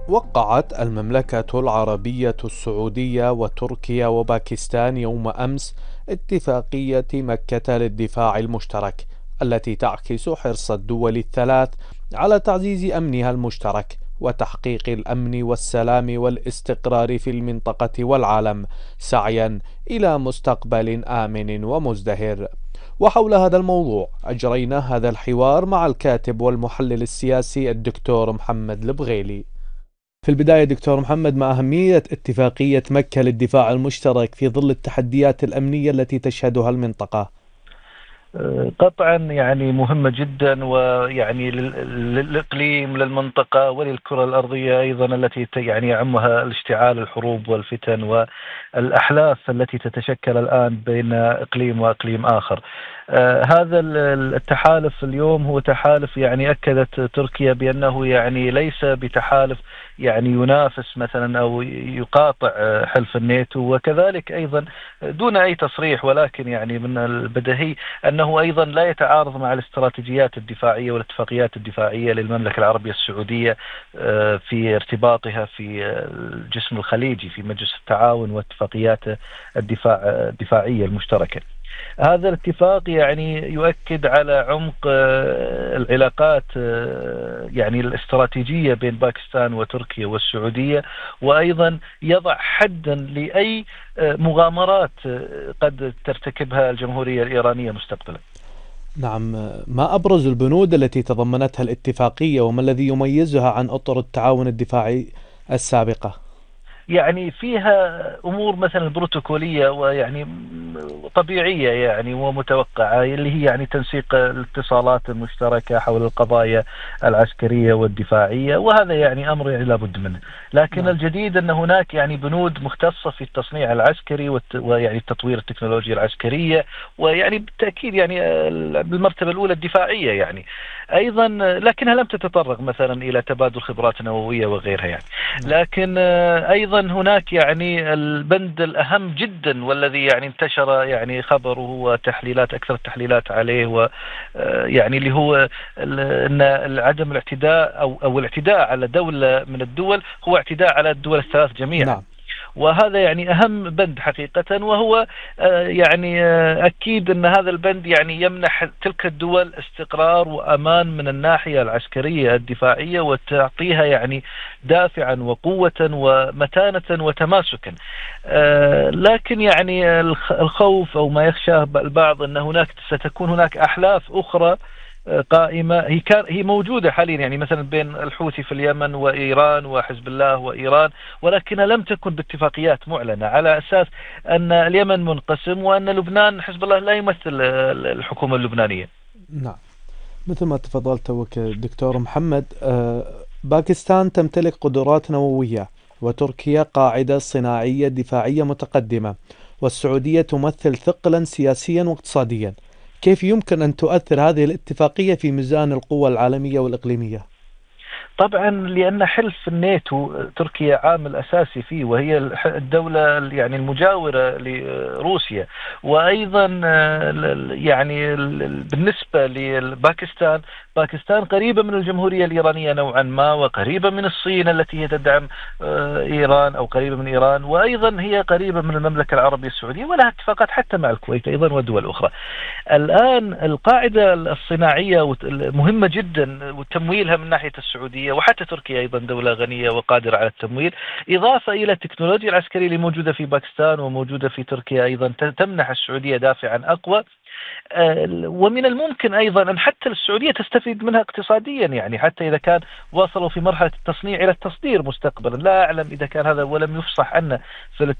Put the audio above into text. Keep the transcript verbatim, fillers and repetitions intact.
وقعت المملكة العربية السعودية وتركيا وباكستان يوم أمس اتفاقية مكة للدفاع المشترك، التي تعكس حرص الدول الثلاث على تعزيز أمنها المشترك وتحقيق الأمن والسلام والاستقرار في المنطقة والعالم، سعيا إلى مستقبل آمن ومزدهر. وحول هذا الموضوع أجرينا هذا الحوار مع الكاتب والمحلل السياسي الدكتور محمد البغيلي. في البداية دكتور محمد، ما أهمية اتفاقية مكة للدفاع المشترك في ظل التحديات الأمنية التي تشهدها المنطقة؟ قطعا يعني مهمة جدا، ويعني للإقليم، للمنطقة، وللكرة الأرضية أيضا، التي يعني يعمها الاشتعال الحروب والفتن والأحلاف التي تتشكل الآن بين إقليم وإقليم آخر. آه هذا التحالف اليوم هو تحالف يعني أكدت تركيا بأنه يعني ليس بتحالف يعني ينافس مثلا أو يقاطع حلف الناتو، وكذلك أيضا دون أي تصريح، ولكن يعني من البديهي أنه أيضا لا يتعارض مع الاستراتيجيات الدفاعية والاتفاقيات الدفاعية للمملكة العربية السعودية في ارتباطها في الجسم الخليجي في مجلس التعاون واتفاقيات الدفاع الدفاعية المشتركة. هذا الاتفاق يعني يؤكد على عمق العلاقات يعني الاستراتيجية بين باكستان وتركيا والسعودية، وأيضا يضع حدا لأي مغامرات قد ترتكبها الجمهورية الإيرانية مستقبلا. نعم، ما أبرز البنود التي تضمنتها الاتفاقية وما الذي يميزها عن أطر التعاون الدفاعي السابقة؟ يعني فيها أمور مثلا بروتوكولية ويعني طبيعية يعني ومتوقعة، اللي هي يعني تنسيق الاتصالات المشتركة حول القضايا العسكرية والدفاعية، وهذا يعني أمر يعني لابد منه. لكن نعم. الجديد أن هناك يعني بنود مختصة في التصنيع العسكري ويعني تطوير التكنولوجيا العسكرية، ويعني بالتأكيد يعني بالمرتبة الأولى الدفاعية يعني أيضا، لكنها لم تتطرق مثلا إلى تبادل خبرات نووية وغيرها يعني. لكن أيضا هناك يعني البند الأهم جدا والذي يعني انتشر يعني خبره وتحليلات أكثر التحليلات عليه، ويعني اللي هو أن عدم الاعتداء أو أو الاعتداء على دولة من الدول هو اعتداء على الدول الثلاث جميعا. نعم. وهذا يعني أهم بند حقيقة، وهو يعني أكيد أن هذا البند يعني يمنح تلك الدول استقرار وأمان من الناحية العسكرية الدفاعية، وتعطيها يعني دافعا وقوة ومتانة وتماسكا. لكن يعني الخوف أو ما يخشاه البعض أن هناك ستكون هناك أحلاف أخرى قائمة، هي كان هي موجودة حاليا يعني مثلا بين الحوثي في اليمن وإيران وحزب الله وإيران، ولكنها لم تكن باتفاقيات معلنة، على أساس أن اليمن منقسم وأن لبنان حزب الله لا يمثل الحكومة اللبنانية. نعم، مثل ما تفضلت دكتور محمد، باكستان تمتلك قدرات نووية، وتركيا قاعدة صناعية دفاعية متقدمة، والسعودية تمثل ثقلا سياسيا واقتصاديا. كيف يمكن أن تؤثر هذه الاتفاقية في ميزان القوى العالمية والإقليمية؟ طبعا لأن حلف الناتو تركيا عامل أساسي فيه، وهي الدولة يعني المجاورة لروسيا، وأيضا يعني بالنسبة لباكستان، باكستان قريبة من الجمهورية الإيرانية نوعا ما، وقريبة من الصين التي هي تدعم إيران أو قريبة من إيران، وأيضا هي قريبة من المملكة العربية السعودية، ولها اتفاقات حتى مع الكويت أيضا ودول أخرى. الآن القاعدة الصناعية مهمة جدا، وتمويلها من ناحية السعودية وحتى تركيا أيضا دولة غنية وقادرة على التمويل، إضافة إلى التكنولوجيا العسكرية اللي موجودة في باكستان وموجودة في تركيا أيضا تمنح السعودية دافعا أقوى. ومن الممكن أيضا أن حتى السعودية تستفيد منها اقتصاديا، يعني حتى إذا كان وصلوا في مرحلة التصنيع إلى التصدير مستقبلا، لا أعلم إذا كان هذا ولم يفصح عنا في